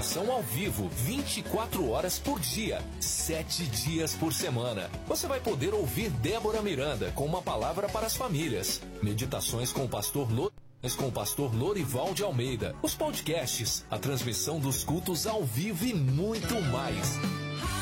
meditação ao vivo, 24 horas por dia, 7 dias por semana. Você vai poder ouvir Débora Miranda com uma palavra para as famílias. Meditações com o pastor Lorival de Almeida. Os podcasts, a transmissão dos cultos ao vivo e muito mais.